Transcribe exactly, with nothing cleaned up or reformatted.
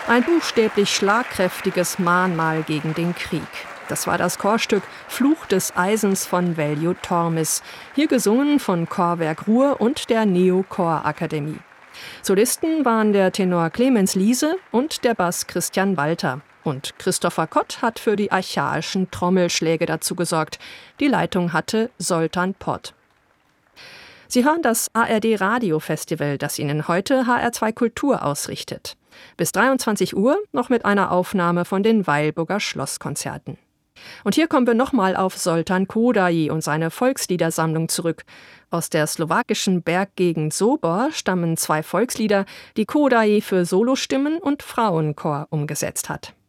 Ein buchstäblich schlagkräftiges Mahnmal gegen den Krieg. Das war das Chorstück »Fluch des Eisens« von Veljo Tormis, hier gesungen von Chorwerk Ruhr und der Neo-Chorakademie. Solisten waren der Tenor Clemens Liese und der Bass Christian Walter. Und Christopher Kott hat für die archaischen Trommelschläge dazu gesorgt. Die Leitung hatte Soltan Pott. Sie hören das A R D Radio-Festival, das Ihnen heute H R zwei Kultur ausrichtet. Bis dreiundzwanzig Uhr noch mit einer Aufnahme von den Weilburger Schlosskonzerten. Und hier kommen wir nochmal auf Zoltán Kodály und seine Volksliedersammlung zurück. Aus der slowakischen Berggegend Sobor stammen zwei Volkslieder, die Kodály für Solostimmen und Frauenchor umgesetzt hat.